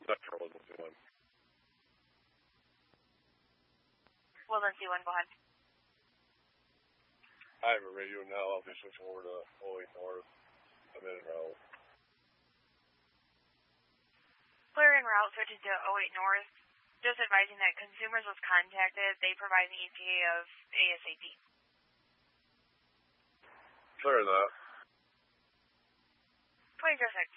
Metro wasn't C1. Well, then C1, go ahead. I have a radio now. I'll be switching over to 08 North. I'm in route. Clear en route, switching to 08 North. Just advising that consumers was contacted. They provide an ETA of ASAP. Clear that. 2006.